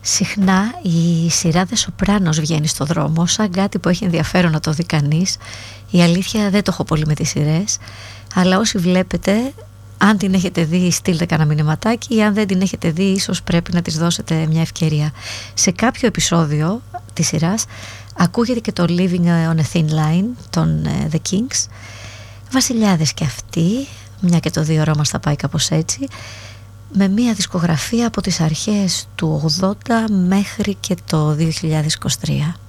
Συχνά η σειρά The Sopranos βγαίνει στο δρόμο σαν κάτι που έχει ενδιαφέρον να το δει κανείς. Η αλήθεια δεν το έχω πολύ με τις σειρές, αλλά όσοι βλέπετε, αν την έχετε δει στείλτε κανένα μηνυματάκι, ή αν δεν την έχετε δει ίσως πρέπει να της δώσετε μια ευκαιρία. Σε κάποιο επεισόδιο της σειράς ακούγεται και το Living on a Thin Line των The Kings. Βασιλιάδες και αυτοί, μια και το 2 ώρο μας θα πάει κάπως έτσι, με μια δισκογραφία από τις αρχές του 80 μέχρι και το 2023.